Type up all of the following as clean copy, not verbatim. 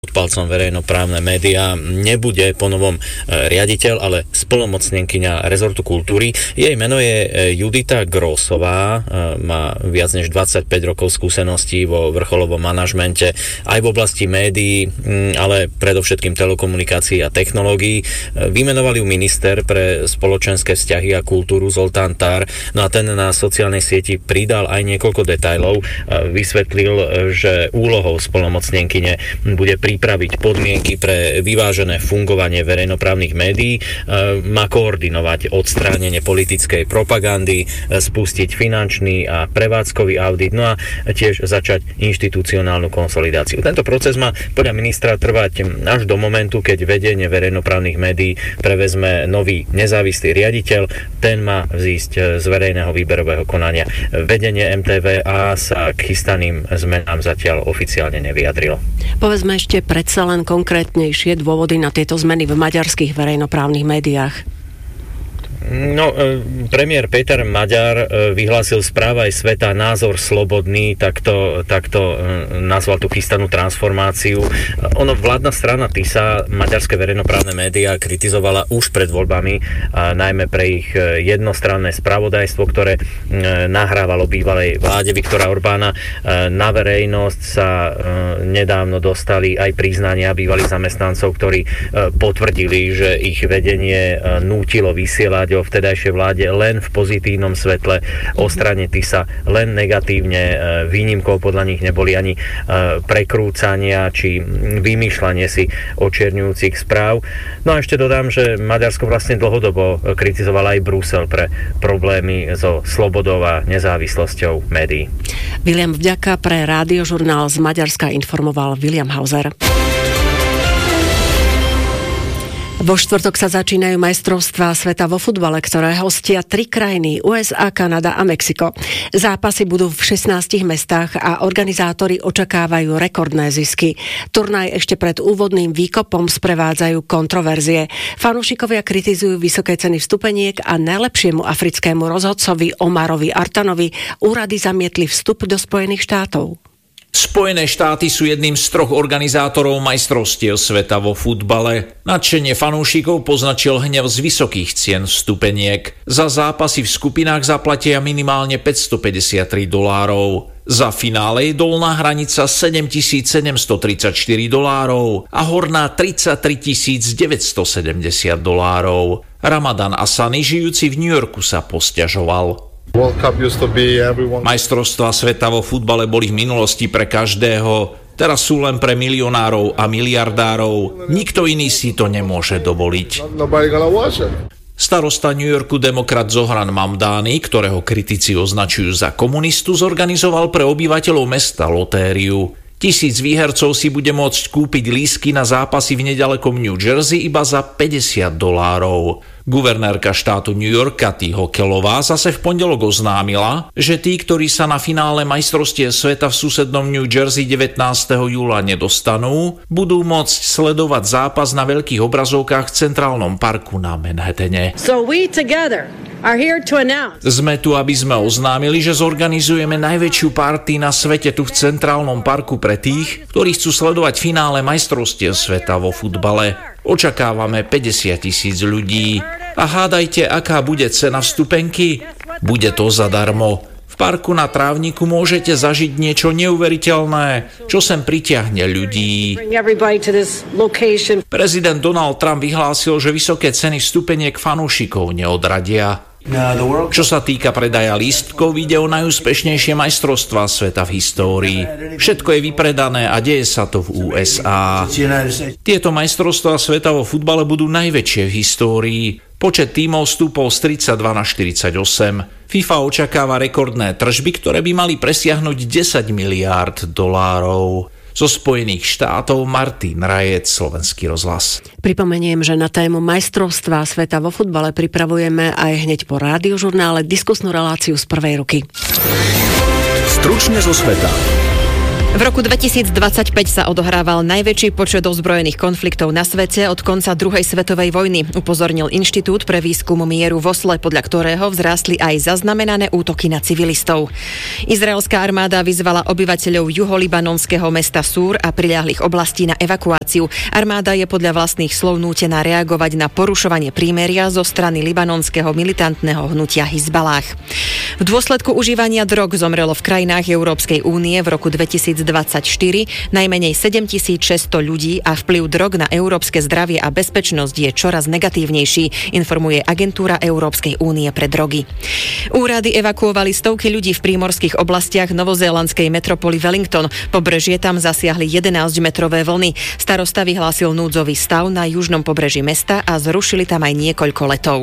palcom verejnoprávne médiá nebude ponovom riaditeľ, ale splnomocnenkyňa rezortu kultúry. Jej meno je Judita Grossová, má viac než 25 rokov skúseností vo vrcholovom manažmente aj v oblasti médií, ale predovšetkým telekomunikácií a technológií. Vymenoval ju minister pre spoločenské vzťahy a kultúru Zoltán Tár, no a ten na sociálnej sieti pridal aj niekoľko detailov. Vysvetlil, že úlohou splnomocnenkyne bude pripraviť podmienky pre vyvážené fungovanie verejnoprávnych médií, má koordinovať odstránenie politickej propagandy, spustiť finančný a prevádzkový audit, no a tiež začať inštitucionálnu konsolidáciu. Tento proces má podľa ministra trvať až do momentu, keď vedenie verejnoprávnych médií prevezme nový nezávislý riaditeľ. Ten má vzísť z verejného výberového konania. Vedenie MTVA sa k chystaným zmenám zatiaľ oficiálne nevyjadrilo. Povedzme ešte predsa len konkrétnejšie dôvody na tieto zmeny v maďarských verejnoprávnych médiách. No, premiér Peter Maďar vyhlásil Správa aj sveta názor slobodný, takto nazval tú chystanú transformáciu. Vládna strana TISA maďarské verejnoprávne médiá kritizovala už pred voľbami, najmä pre ich jednostranné spravodajstvo, ktoré nahrávalo bývalej vláde Viktora Orbána. Na verejnosť sa nedávno dostali aj priznania bývalých zamestnancov, ktorí potvrdili, že ich vedenie nútilo vysielať o vtedajšej vláde len v pozitívnom svetle, o strane TISA len negatívne. Výnimkou podľa nich neboli ani prekrúcania či vymýšľanie si očierňujúcich správ. No a ešte dodám, že Maďarsko vlastne dlhodobo kritizoval aj Brusel pre problémy so slobodou a nezávislosťou médií. William, vďaka. Pre Rádiožurnál z Maďarska informoval William Hauser. Vo štvrtok sa začínajú majstrovstvá sveta vo futbale, ktoré hostia 3 krajiny: USA, Kanada a Mexiko. Zápasy budú v 16 mestách a organizátori očakávajú rekordné zisky. Turnaj ešte pred úvodným výkopom sprevádzajú kontroverzie. Fanúšikovia kritizujú vysoké ceny vstupeniek a najlepšiemu africkému rozhodcovi Omarovi Artanovi úrady zamietli vstup do Spojených štátov. Spojené štáty sú jedným z 3 organizátorov majstrovstiev sveta vo futbale. Nadšenie fanúšikov poznačil hnev z vysokých cien vstupeniek. Za zápasy v skupinách zaplatia minimálne $553. Za finále je dolná hranica $7,734 a horná $33,970. Ramadan Asani, žijúci v New Yorku, sa posťažoval. Majstrovstvá sveta vo futbale boli v minulosti pre každého, teraz sú len pre milionárov a miliardárov. Nikto iný si to nemôže dovoliť. Starosta New Yorku demokrat Zohran Mamdani, ktorého kritici označujú za komunistu, zorganizoval pre obyvateľov mesta lotériu. 1000 výhercov si bude môcť kúpiť lístky na zápasy v nedalekom New Jersey iba za $50. Guvernérka štátu New York Kathy Hochulova zase v pondelok oznámila, že tí, ktorí sa na finále majstrovstiev sveta v susednom New Jersey 19. júla nedostanú, budú môcť sledovať zápas na veľkých obrazovkách v Centrálnom parku na Manhattane. Sme tu, aby sme oznámili, že zorganizujeme najväčšiu party na svete tu v Centrálnom parku pre tých, ktorí chcú sledovať finále majstrovstiev sveta vo futbale. Očakávame 50,000 ľudí. A hádajte, aká bude cena vstupenky? Bude to zadarmo. V parku na trávniku môžete zažiť niečo neuveriteľné, čo sem pritiahne ľudí. Prezident Donald Trump vyhlásil, že vysoké ceny vstupeniek fanúšikov neodradia. Čo sa týka predaja lístkov, ide o najúspešnejšie majstrovstvá sveta v histórii. Všetko je vypredané a deje sa to v USA. Tieto majstrovstvá sveta vo futbale budú najväčšie v histórii. Počet tímov stúpol z 32 na 48. FIFA očakáva rekordné tržby, ktoré by mali presiahnuť $10 miliárd. Zo Spojených štátov Martin Rajec, Slovenský rozhlas. Pripomeniem, že na tému majstrovstvá sveta vo futbale pripravujeme aj hneď po Rádiožurnále diskusnú reláciu z prvej ruky. Stručne zo sveta. V roku 2025 sa odohrával najväčší počet ozbrojených konfliktov na svete od konca druhej svetovej vojny, upozornil Inštitút pre výskum mieru v Osle, podľa ktorého vzrástli aj zaznamenané útoky na civilistov. Izraelská armáda vyzvala obyvateľov juholibanonského mesta Súr a priľahlých oblastí na evakuáciu. Armáda je podľa vlastných slov nútená reagovať na porušovanie prímeria zo strany libanonského militantného hnutia Hizbalách. V dôsledku užívania drog zomrelo v krajinách Európskej únie v roku 2024 najmenej 7600 ľudí a vplyv drog na európske zdravie a bezpečnosť je čoraz negatívnejší, informuje Agentúra Európskej únie pre drogy. Úrady evakuovali stovky ľudí v prímorských oblastiach novozélandskej metropoly Wellington. Pobrežie tam zasiahli 11-metrové vlny. Starosta vyhlásil núdzový stav na južnom pobreží mesta a zrušili tam aj niekoľko letov.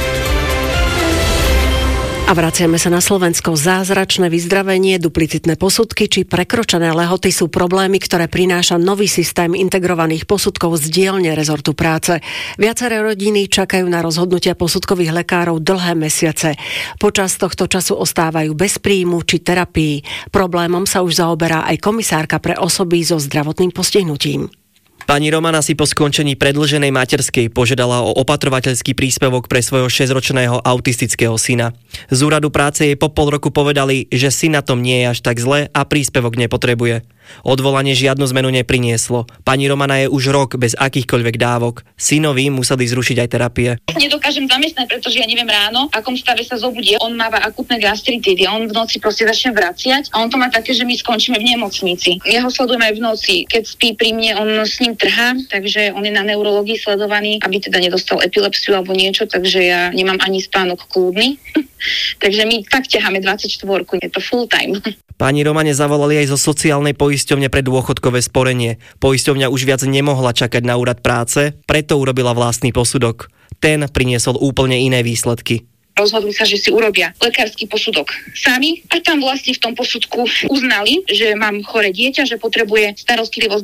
A vraciame sa na Slovensko. Zázračné vyzdravenie, duplicitné posudky či prekročené lehoty sú problémy, ktoré prináša nový systém integrovaných posudkov z dielne rezortu práce. Viaceré rodiny čakajú na rozhodnutia posudkových lekárov dlhé mesiace. Počas tohto času ostávajú bez príjmu či terapii. Problémom sa už zaoberá aj komisárka pre osoby so zdravotným postihnutím. Pani Romana si po skončení predĺženej materskej požiadala o opatrovateľský príspevok pre svojho 6-ročného autistického syna. Z úradu práce jej po pol roku povedali, že syn na tom nie je až tak zle a príspevok nepotrebuje. Odvolanie žiadnu zmenu neprinieslo. Pani Romana je už rok bez akýchkoľvek dávok. Synovi museli zrušiť aj terapie. Nedokážem zamestnať, pretože ja neviem ráno, v akom stave sa zobudí. On máva akútne gastritídy, on v noci proste začne vraciať a on to má také, že my skončíme v nemocnici. Ja ho sledujem aj v noci. Keď spí pri mne, on s ním trhá, takže on je na neurológii sledovaný, aby teda nedostal epilepsiu alebo niečo, takže ja nemám ani spánok kľudný. Takže my tak ťaháme 24, je to full time. Pani Romane zavolali aj zo sociálnej poisťovne pre dôchodkové sporenie. Poisťovňa už viac nemohla čakať na úrad práce, preto urobila vlastný posudok. Ten priniesol úplne iné výsledky. Rozhodli sa, že si urobia lekársky posudok sami a tam vlastne v tom posudku uznali, že mám choré dieťa, že potrebuje starostlivosť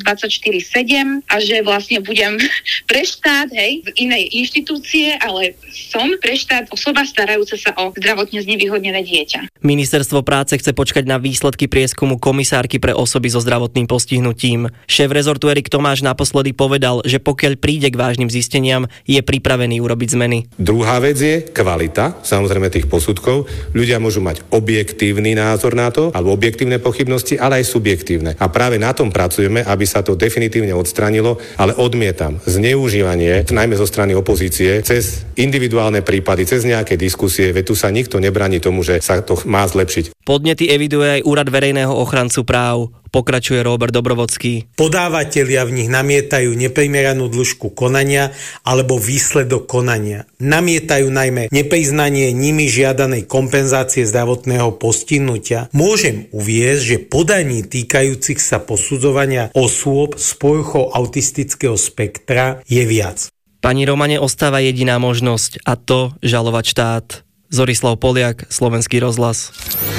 24/7 a že vlastne budem pre štát, v inej inštitúcie, ale som pre štát osoba starajúca sa o zdravotne znevýhodnené dieťa. Ministerstvo práce chce počkať na výsledky prieskumu komisárky pre osoby so zdravotným postihnutím. Šéf rezortu Erik Tomáš naposledy povedal, že pokiaľ príde k vážnym zisteniam, je pripravený urobiť zmeny. Druhá vec je kvalita, samozrejme tých posudkov. Ľudia môžu mať objektívny názor na to, alebo objektívne pochybnosti, ale aj subjektívne. A práve na tom pracujeme, aby sa to definitívne odstranilo, ale odmietam zneužívanie, najmä zo strany opozície, cez individuálne prípady, cez nejaké diskusie, veď tu sa nikto nebráni tomu, že sa to má zlepšiť. Podnety eviduje aj Úrad verejného ochrancu práv. Pokračuje Robert Dobrovodský. Podávatelia v nich namietajú neprimeranú dĺžku konania alebo výsledok konania. Namietajú najmä nepriznanie nimi žiadanej kompenzácie zdravotného postihnutia. Môžem uviesť, že podaní týkajúcich sa posudzovania osôb s poruchou autistického spektra je viac. Pani Romane ostáva jediná možnosť a to žalovať štát. Zorislav Poliak, Slovenský rozhlas.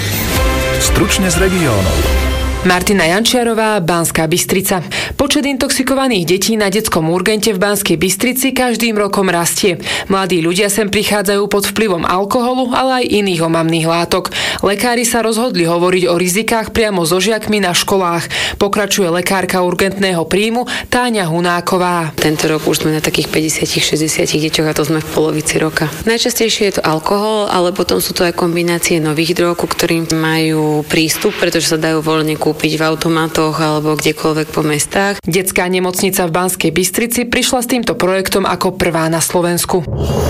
Stručne z regiónov. Martina Jančiarová, Banská Bystrica. Počet intoxikovaných detí na detskom urgente v Banskej Bystrici každým rokom rastie. Mladí ľudia sem prichádzajú pod vplyvom alkoholu, ale aj iných omamných látok. Lekári sa rozhodli hovoriť o rizikách priamo so žiakmi na školách. Pokračuje lekárka urgentného príjmu Táňa Hunáková. Tento rok už sme na takých 50-60 deťoch a to sme v polovici roka. Najčastejšie je to alkohol, ale potom sú to aj kombinácie nových drog, ku ktorým majú prístup, pretože sa dajú voľne kúpiť v automatoch alebo kdekoľvek po mestách. Detská nemocnica v Banskej Bystrici prišla s týmto projektom ako prvá na Slovensku.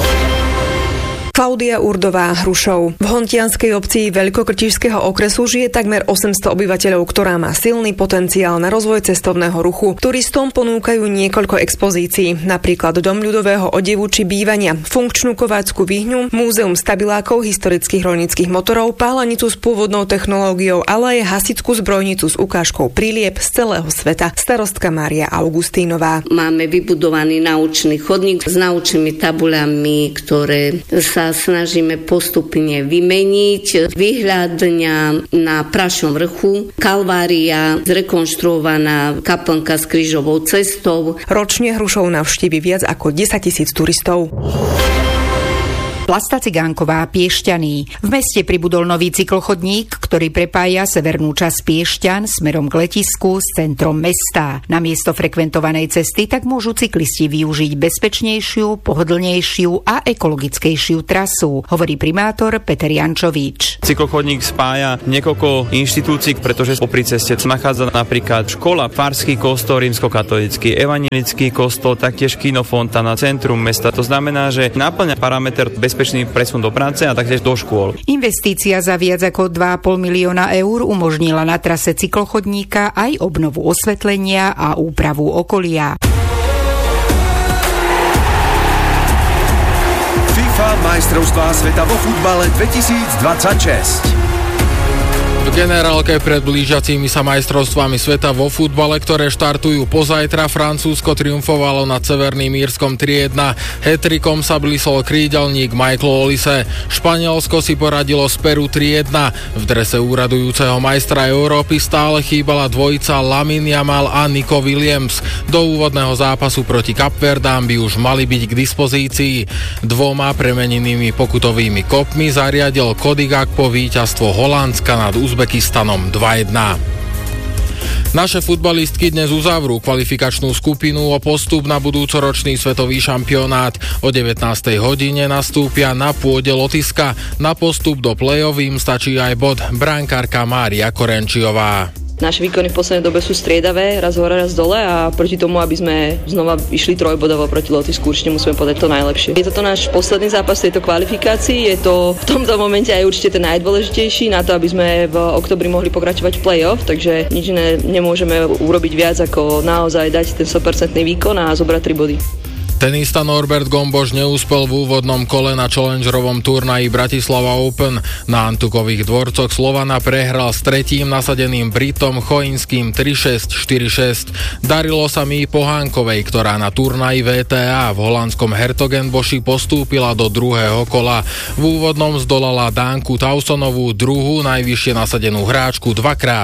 Klaudia Urdová Hrušov. V hontianskej obci Veľkokrtíšskeho okresu žije takmer 800 obyvateľov, ktorá má silný potenciál na rozvoj cestovného ruchu. Turistom ponúkajú niekoľko expozícií, napríklad Dom ľudového odevu či bývania, funkčnú kovácku výhňu, múzeum stabilákov, historických roľníckych motorov, pálenicu s pôvodnou technológiou, ale aj hasičskú zbrojnicu s ukážkou prílieb z celého sveta. Starostka Mária Augustínová. Máme vybudovaný naučný chodník s naučnými tabuľami, ktoré sa snažíme postupne vymeniť. Výhľadňa na Prašom vrchu, Kalvária, zrekonštruovaná kaplnka s krížovou cestou. Ročne Hrušov navštívi viac ako 10 000 turistov. Vlasta Cigánková, Piešťany. V meste pribudol nový cyklochodník, ktorý prepája severnú časť Piešťan smerom k letisku s centrom mesta. Namiesto frekventovanej cesty tak môžu cyklisti využiť bezpečnejšiu, pohodlnejšiu a ekologickejšiu trasu, hovorí primátor Peter Jančovič. Cyklochodník spája niekoľko inštitúcií, pretože popri ceste sa nachádza napríklad škola, farský kostol, rímskokatolícky, evanjelický kostol, taktiež kinofontána, centrum mesta. To znamená, že naplňa parameter bezpečný presun do práce a taktiež do škôl. Investícia za viac ako 2,5 milióna eur umožnila na trase cyklochodníka aj obnovu osvetlenia a úpravu okolia. FIFA majstrovstvá sveta vo futbale 2026. V generálke pred blížiacimi sa majstrovstvami sveta vo futbale, ktoré štartujú pozajtra, Francúzsko triumfovalo nad Severným Írskom 3-1. Hat-trickom sa blísol krídelník Michael Olise. Španielsko si poradilo z Peru 3-1. V drese úradujúceho majstra Európy stále chýbala dvojica Lamine Yamal a Nico Williams. Do úvodného zápasu proti Kapverdám by už mali byť k dispozícii. 2 premenenými pokutovými kopmi zariadil Cody Gakpo víťazstvo Holandska nad Uzbekistanom 2-1. Naše futbalistky dnes uzavrú kvalifikačnú skupinu o postup na budúcoročný svetový šampionát. O 19. hodine nastúpia na pôde Lotyšska. Na postup do play-off im stačí aj bod. Brankárka Mária Korenčiová. Naše výkony v poslednej dobe sú striedavé, raz hore, raz dole a proti tomu, aby sme znova išli trojbodovo proti Lotyšsku, určite musíme podať to najlepšie. Je to náš posledný zápas tejto kvalifikácii, je to v tomto momente aj určite ten najdôležitejší na to, aby sme v októbri mohli pokračovať v play-off, takže nič nemôžeme urobiť viac ako naozaj dať ten 100% výkon a zobrať 3 body. Tenista Norbert Gomboš neúspel v úvodnom kole na challengerovom turnaji Bratislava Open. Na Antukových dvorcoch Slovana prehral s tretím nasadeným Britom Choinským 3-6, 4-6. Darilo sa Mii Pohánkovej, ktorá na turnaji VTA v holandskom Hertogenboši postúpila do druhého kola. V úvodnom zdolala Dánku Tausonovú, druhú najvyššie nasadenú hráčku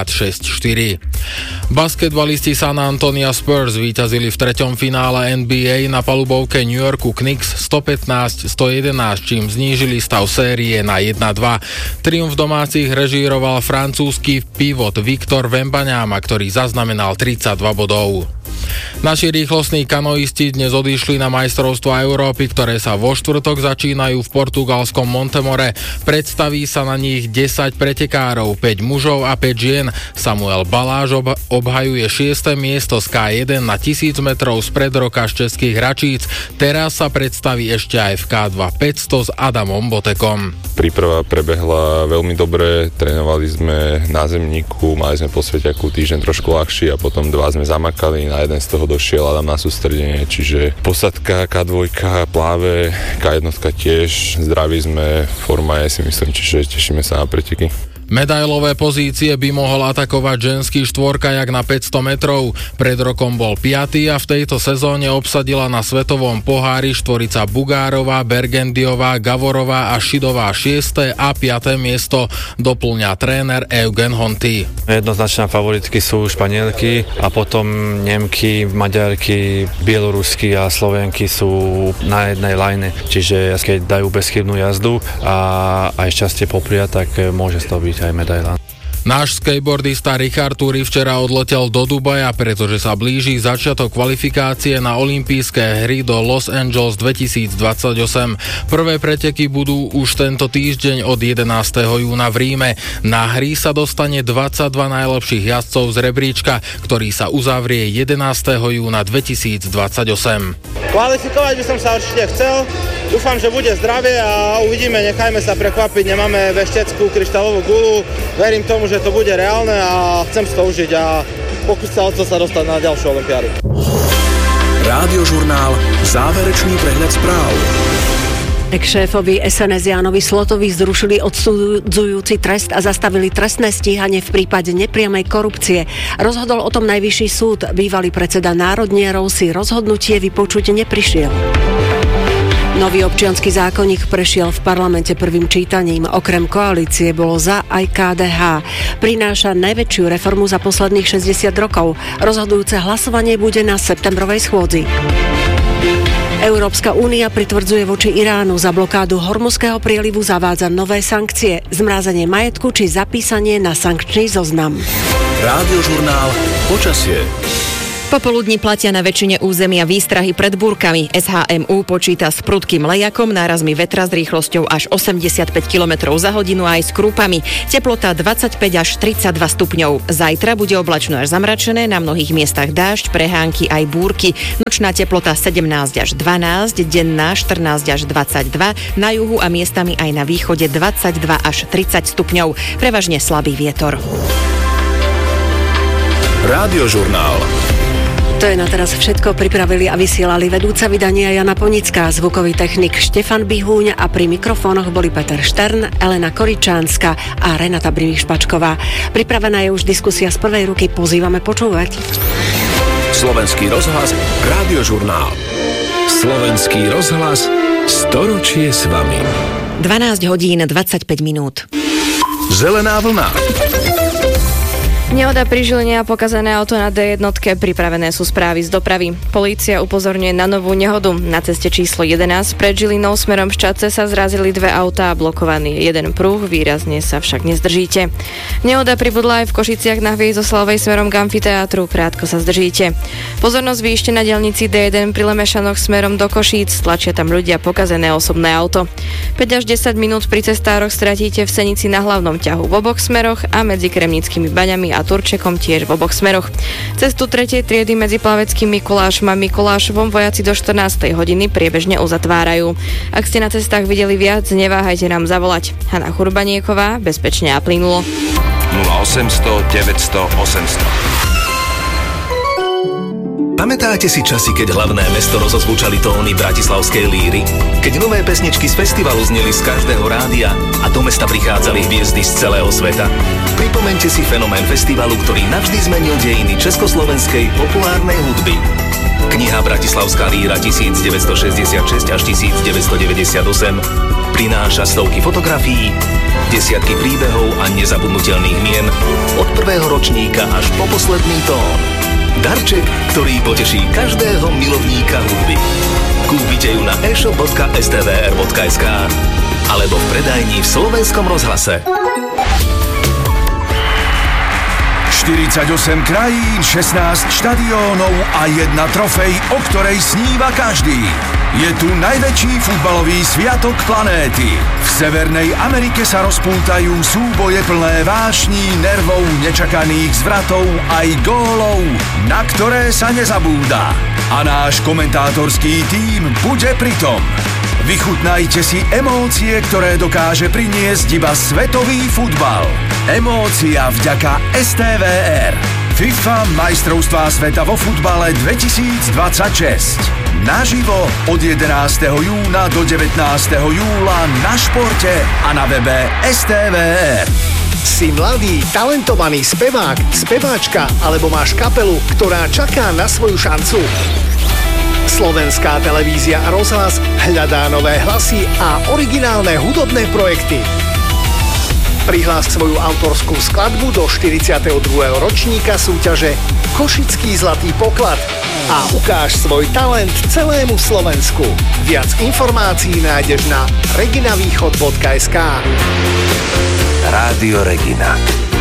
2x6-4. Basketbalisti San Antonio Spurs víťazili v 3. finále NBA na palubovke New Yorku Knicks 115-111, čím znížili stav série na 1-2. Triumf domácich režíroval francúzsky pivot Viktor Wembanyama, ktorý zaznamenal 32 bodov. Naši rýchlostní kanoisti dnes odišli na majstrovstvá Európy, ktoré sa vo štvrtok začínajú v portugalskom Montemore. Predstaví sa na nich 10 pretekárov, 5 mužov a 5 žien. Samuel Baláž obhajuje 6. miesto z K1 na 1000 metrov spred roka z Českých Hračíc. Teraz sa predstaví ešte aj v K2 500 s Adamom Botekom. Príprava prebehla veľmi dobre, trénovali sme na zemníku, mali sme po Svetiaku týždeň trošku ľahší a potom 2 sme zamakali, na jeden z toho došiel Adam na sústredenie, čiže posadka K2, pláve, K1 tiež, zdraví sme, forma je si myslím, čiže tešíme sa na preteky. Medailové pozície by mohol atakovať ženský štvorkajak na 500 metrov. Pred rokom bol 5. a v tejto sezóne obsadila na svetovom pohári štvorica Bugárová, Bergendiová, Gavorová a Šidová 6. a 5. miesto, doplňa tréner Eugen Honty. Jednoznačná favoritky sú Španielky a potom Nemky, Maďarky, Bielorusky a Slovenky sú na jednej line, čiže keď dajú bezchybnú jazdu a aj šťastie popria, tak môže z toho byť aj medaila. Náš skateboardista Richard Turi včera odletel do Dubaja, pretože sa blíži začiatok kvalifikácie na olympijské hry do Los Angeles 2028. Prvé preteky budú už tento týždeň od 11. júna v Ríme. Na hry sa dostane 22 najlepších jazdcov z rebríčka, ktorý sa uzavrie 11. júna 2028. Kvalifikovať by som sa určite chcel. Dúfam, že bude zdravie a uvidíme, nechajme sa prekvapiť, nemáme vešteckú kryštálovú gulu. Verím tomu, že to bude reálne a chcem si to užiť a pokúsiť sa o to sa dostať na ďalšiu olympiádu. Rádiožurnál, záverečný prehľad správ. Ex-šéfovi SNS Jánovi Slotovi zrušili odsudzujúci trest a zastavili trestné stíhanie v prípade nepriamej korupcie. Rozhodol o tom Najvyšší súd. Bývalý predseda národnierov si rozhodnutie vypočuť neprišiel. Nový občiansky zákonník prešiel v parlamente prvým čítaním. Okrem koalície bolo za aj KDH. Prináša najväčšiu reformu za posledných 60 rokov. Rozhodujúce hlasovanie bude na septembrovej schôdzi. Európska únia pritvrdzuje voči Iránu. Za blokádu Hormuzského prielivu zavádza nové sankcie, zmrázanie majetku či zapísanie na sankčný zoznam. Rádiožurnál Počasie. Popoludní platia na väčšine územia výstrahy pred búrkami. SHMU počíta s prudkým lejakom, nárazmi vetra s rýchlosťou až 85 km za hodinu aj s krúpami. Teplota 25 až 32 stupňov. Zajtra bude oblačno až zamračené, na mnohých miestach dážď, prehánky aj búrky. Nočná teplota 17 až 12, denná 14 až 22, na juhu a miestami aj na východe 22 až 30 stupňov. Prevažne slabý vietor. Rádiožurnál. To je na teraz všetko. Pripravili a vysielali vedúca vydania Jana Ponická, zvukový technik Štefan Bihúň a pri mikrofónoch boli Peter Štern, Elena Koričánska a Renata Brimiš-Pačková. Pripravená je už diskusia z prvej ruky, pozývame počúvať. Slovenský rozhlas, Rádiožurnál. Slovenský rozhlas, storočie s vami. 12 hodín 25 minút. Zelená vlna. Nehoda pri Žiline a pokazané auto na D1, pripravené sú správy z dopravy. Polícia upozorňuje na novú nehodu. Na ceste číslo 11 pred Žilinou smerom Ščadce sa zrazili dve autá a blokovaný jeden pruh, výrazne sa však nezdržíte. Nehoda pribudla aj v Košiciach na Hviezdoslavovej smerom k amfiteátru, krátko sa zdržíte. Pozornosť vyšte na diaľnici D1 pri Lemešanoch smerom do Košíc, tlačia tam ľudia pokazené osobné auto. 5 až 10 minút pri cestároch stratíte v Senici na hlavnom ťahu v oboch smeroch a medzi Kremnickými baňami a Turčekom tiež v oboch smeroch. Cestu 3. triedy medzi Plaveckým Mikulášom a Mikulášovom vojaci do 14. hodiny priebežne uzatvárajú. Ak ste na cestách videli viac, neváhajte nám zavolať. Hana Churbanieková, bezpečne a plynulo. 0800 900 800. Pamätáte si časy, keď hlavné mesto rozozvučali tóny bratislavskej líry? Keď nové pesničky z festivalu zneli z každého rádia a do mesta prichádzali hviezdy z celého sveta? Pripomeňte si fenomén festivalu, ktorý navždy zmenil dejiny československej populárnej hudby. Kniha Bratislavská líra 1966 až 1998 prináša stovky fotografií, desiatky príbehov a nezabudnutelných mien od prvého ročníka až po posledný tón. Darček, ktorý poteší každého milovníka hudby. Kúpite ju na e-shop.stvr.sk alebo v predajni v Slovenskom rozhlase. 48 krajín, 16 štadiónov a jedna trofej, o ktorej sníva každý. Je tu najväčší futbalový sviatok planéty. V Severnej Amerike sa rozpútajú súboje plné vášní, nervov, nečakaných zvratov aj gólov, na ktoré sa nezabúda. A náš komentátorský tím bude pritom. Vychutnajte si emócie, ktoré dokáže priniesť iba svetový futbal. Emócia vďaka STVR. FIFA majstrovstvá sveta vo futbale 2026. Naživo od 11. júna do 19. júla na športe a na webe STVR. Si mladý, talentovaný spevák, speváčka alebo máš kapelu, ktorá čaká na svoju šancu? Slovenská televízia a rozhlas hľadá nové hlasy a originálne hudobné projekty. Prihlás svoju autorskú skladbu do 42. ročníka súťaže Košický zlatý poklad a ukáž svoj talent celému Slovensku. Viac informácií nájdeš na reginavýchod.sk. Rádio Regina.